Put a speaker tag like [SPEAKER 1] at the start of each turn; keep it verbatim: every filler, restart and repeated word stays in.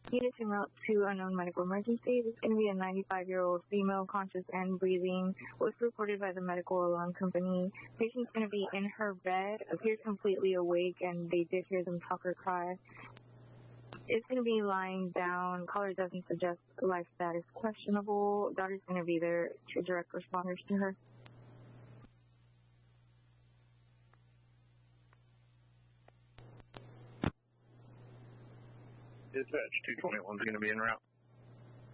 [SPEAKER 1] Unit en route to unknown medical emergency. This is going to be a ninety-five-year-old female, conscious and breathing. Was reported by the medical alarm company. Patient's going to be in her bed, appears completely awake, and they did hear them talk or cry. It's going to be lying down. Caller doesn't suggest life status questionable. Daughter's going to be there to direct responders to her.
[SPEAKER 2] Dispatch two twenty-one is going to be en route.